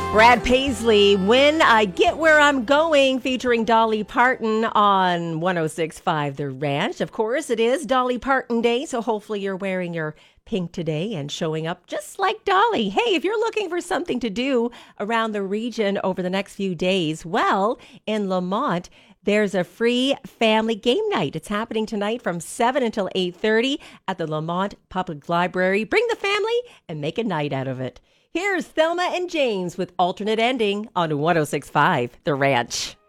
Brad Paisley, When I Get Where I'm Going, featuring Dolly Parton on 106.5 The Ranch. Of course, it is Dolly Parton Day, so hopefully you're wearing your pink today and showing up just like Dolly. Hey, if you're looking for something to do around the region over the next few days, well, in Lamont, there's a free family game night. It's happening tonight from 7 until 8:30 at the Lamont Public Library. Bring the family and make a night out of it. Here's Thelma and James with Alternate Ending on 106.5 The Ranch.